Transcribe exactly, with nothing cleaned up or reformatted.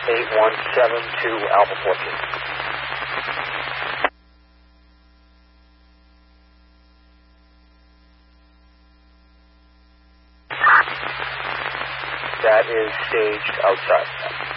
eight one seven two Alpha fourteen. That is staged outside.